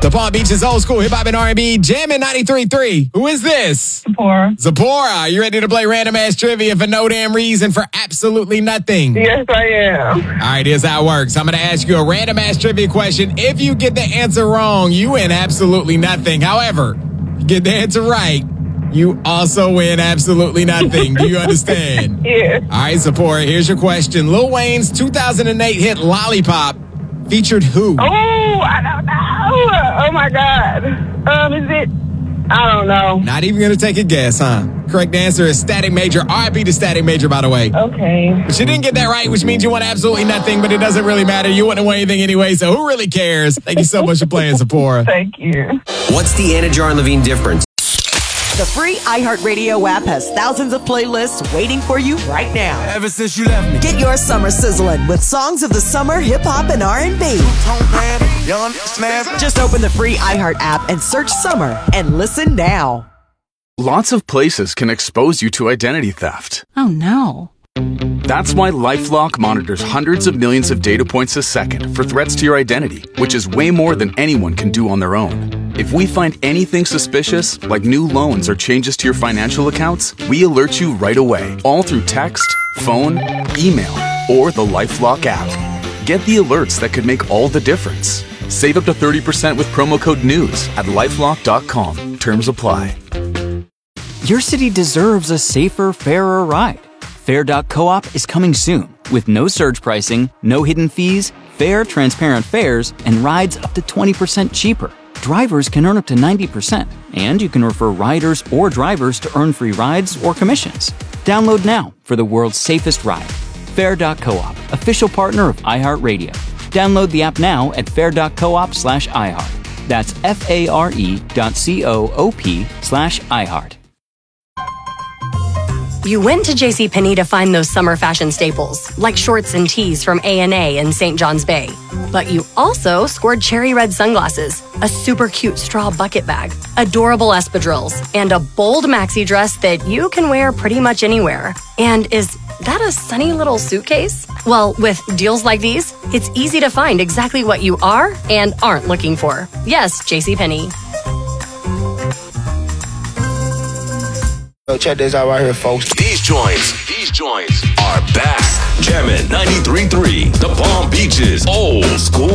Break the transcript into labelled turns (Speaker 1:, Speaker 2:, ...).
Speaker 1: The Palm Beach's old school hip hop and R&B jamming 93.3. Who is this? Zipporah. You ready to play random ass trivia for no damn reason for absolutely nothing?
Speaker 2: Yes, I am.
Speaker 1: All right, here's how it works. I'm going to ask you a random ass trivia question. If you get the answer wrong, you win absolutely nothing. However, if you get the answer right, you also win absolutely nothing. Do you understand?
Speaker 2: Yes.
Speaker 1: All right, Zipporah, here's your question. Lil Wayne's 2008 hit Lollipop featured who?
Speaker 2: Oh, I don't know. Oh, my God. Is it? I don't know.
Speaker 1: Not even going to take a guess, huh? Correct answer is Static Major. R.I.P. to Static Major, by the way.
Speaker 2: Okay.
Speaker 1: But you didn't get that right, which means you won absolutely nothing, but it doesn't really matter. You wouldn't win anything anyway, so who really cares? Thank you so much for playing, Zipporah.
Speaker 2: Thank you.
Speaker 3: What's the Anna Jar and Levine difference?
Speaker 4: The free iHeartRadio app has thousands of playlists waiting for you right now.
Speaker 5: Ever since you left me.
Speaker 4: Get your summer sizzling with songs of the summer, hip-hop, and R&B. Just open the free iHeart app and search summer and listen now.
Speaker 6: Lots of places can expose you to identity theft.
Speaker 7: Oh, no.
Speaker 6: That's why LifeLock monitors hundreds of millions of data points a second for threats to your identity, which is way more than anyone can do on their own. If we find anything suspicious, like new loans or changes to your financial accounts, we alert you right away, all through text, phone, email, or the LifeLock app. Get the alerts that could make all the difference. Save up to 30% with promo code NEWS at LifeLock.com. Terms apply.
Speaker 8: Your city deserves a safer, fairer ride. Fair.coop is coming soon with no surge pricing, no hidden fees, fair, transparent fares, and rides up to 20% cheaper. Drivers can earn up to 90%, and you can refer riders or drivers to earn free rides or commissions. Download now for the world's safest ride. Fair.coop, official partner of iHeartRadio. Download the app now at fair.coop/iHeart. That's FARE.coop/iHeart.
Speaker 9: You went to JCPenney to find those summer fashion staples, like shorts and tees from A&A in St. John's Bay. But you also scored cherry red sunglasses, a super cute straw bucket bag, adorable espadrilles, and a bold maxi dress that you can wear pretty much anywhere. And is that a sunny little suitcase? Well, with deals like these, it's easy to find exactly what you are and aren't looking for. Yes, JCPenney.
Speaker 10: Check this out right here, folks.
Speaker 11: These joints are back. Jamming 93.3, the Palm Beach's old school